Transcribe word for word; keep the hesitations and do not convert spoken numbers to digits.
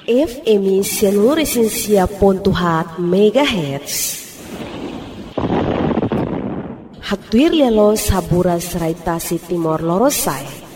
F M seluruh esensia pontuhat megahertz. Haktuir lelo sabura serai tasi timor lorosai.